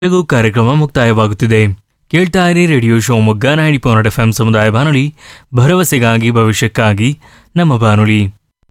ಹಾಗೂ ಕಾರ್ಯಕ್ರಮ ಮುಕ್ತಾಯವಾಗುತ್ತಿದೆ. ಕೇಳ್ತಾ ಇರಿ ರೇಡಿಯೋ ಶಿವಮೊಗ್ಗ 90.8 FM ಸಮುದಾಯ ಬಾನುಲಿ, ಭರವಸೆಗಾಗಿ ಭವಿಷ್ಯಕ್ಕಾಗಿ ನಮ್ಮ ಬಾನುಲಿ.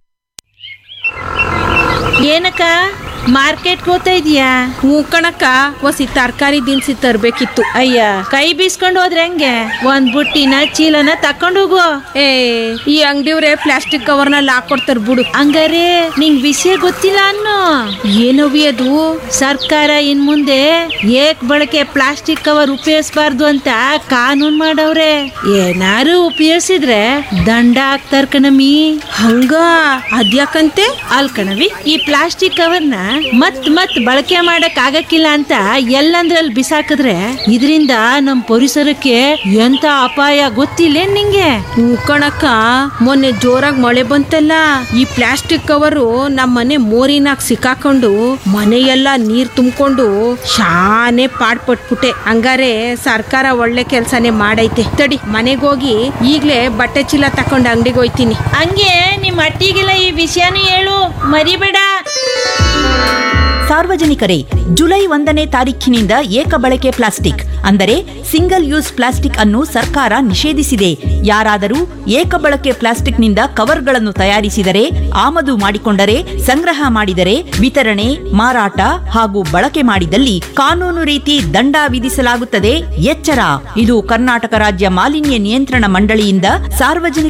ಏನಕ್ಕ ಮಾರ್ಕೆಟ್ ಹೋಗ್ತಾ ಇದೀಯಾ? ಹ್ಞೂ ಕಣಕ್ಕ, ಒಸಿ ತರಕಾರಿ ದಿನಸಿ ತರ್ಬೇಕಿತ್ತು. ಅಯ್ಯ, ಕೈ ಬೀಸ್ಕೊಂಡು ಹೋದ್ರೆ ಹೆಂಗೆ? ಒಂದ್ ಬುಟ್ಟಿನ ಚೀಲನ ತಕೊಂಡು ಹೋಗು. ಏ, ಈ ಅಂಗಡಿಯವ್ರೆ ಪ್ಲಾಸ್ಟಿಕ್ ಕವರ್ನಲ್ಲಿ ಹಾಕೊಡ್ತಾರ ಬಿಡು. ಹಂಗಾರೆ ನಿಂಗ್ ವಿಷಯ ಗೊತ್ತಿಲ್ಲ ಅನ್ನೋ. ಏನವಿ ಅದು? ಸರ್ಕಾರ ಇನ್ ಮುಂದೆ ಏಕ್ ಬಳಕೆ ಪ್ಲಾಸ್ಟಿಕ್ ಕವರ್ ಉಪಯೋಗಿಸಬಾರ್ದು ಅಂತ ಕಾನೂನ್ ಮಾಡವ್ರೆ. ಏನಾರು ಉಪಯೋಗಿಸಿದ್ರೆ ದಂಡ ಹಾಕ್ತಾರ ಕಣಮಿ. ಹಂಗ ಅದ್ಯಾಕಂತೆ? ಅಲ್ ಕಣವಿ, ಈ ಪ್ಲಾಸ್ಟಿಕ್ ಕವರ್ನ ಮತ್ ಬಳಕೆ ಮಾಡಕ್ ಆಗಕ್ಕಿಲ್ಲ ಅಂತ ಎಲ್ಲಂದ್ರಲ್ಲಿ ಬಿಸಾಕಿದ್ರೆ ಇದರಿಂದ ನಮ್ ಪರಿಸರಕ್ಕೆ ಎಂತ ಅಪಾಯ ಗೊತ್ತಿಲ್ಲ ನಿಂಗೆ? ಹ್ಞೂ ಕಣಕ್ಕ, ಮೊನ್ನೆ ಜೋರಾಗಿ ಮಳೆ ಬಂತಲ್ಲ, ಈ ಪ್ಲಾಸ್ಟಿಕ್ ಕವರು ನಮ್ಮ ಮನೆ ಮೋರಿನಾಗ ಸಿಕ್ಕಾಕೊಂಡು ಮನೆಯೆಲ್ಲ ನೀರ್ ತುಂಬಿಕೊಂಡು ಶಾನೆ ಪಾಡ್ಪಟ್ಬಿಟ್ಟೆ. ಹಂಗಾರೆ ಸರ್ಕಾರ ಒಳ್ಳೆ ಕೆಲ್ಸನೇ ಮಾಡೈತೆ. ತಡಿ, ಮನೆಗೆ ಹೋಗಿ ಈಗ್ಲೇ ಬಟ್ಟೆ ಚೀಲ ತಕೊಂಡು ಅಂಗಡಿಗೆ ಹೋಯ್ತೀನಿ. ಹಂಗೆ ನಿಮ್ ಅಟ್ಟಿಗೆಲ್ಲ ಈ ವಿಷಯನೂ ಹೇಳು, ಮರಿಬೇಡ. ಸಾರ್ವಜನಿಕರೇ, ಜುಲೈ 1ನೇ ತಾರೀಖಿನಿಂದ ಏಕ ಬಳಕೆ ಪ್ಲಾಸ್ಟಿಕ್ ಅಂದರೆ ಸಿಂಗಲ್ ಯೂಸ್ ಪ್ಲಾಸ್ಟಿಕ್ ಅನ್ನು ಸರ್ಕಾರ ನಿಷೇಧಿಸಿದೆ. ಯಾರಾದರೂ ಏಕ ಬಳಕೆ ಪ್ಲಾಸ್ಟಿಕ್ನಿಂದ ಕವರ್ಗಳನ್ನು ತಯಾರಿಸಿದರೆ, ಆಮದು ಮಾಡಿಕೊಂಡರೆ, ಸಂಗ್ರಹ ಮಾಡಿದರೆ, ವಿತರಣೆ, ಮಾರಾಟ ಹಾಗೂ ಬಳಕೆ ಮಾಡಿದಲ್ಲಿ ಕಾನೂನು ರೀತಿ ದಂಡ ವಿಧಿಸಲಾಗುತ್ತದೆ. ಎಚ್ಚರ! ಇದು ಕರ್ನಾಟಕ ರಾಜ್ಯ ಮಾಲಿನ್ಯ ನಿಯಂತ್ರಣ ಮಂಡಳಿಯಿಂದ ಸಾರ್ವಜನಿಕ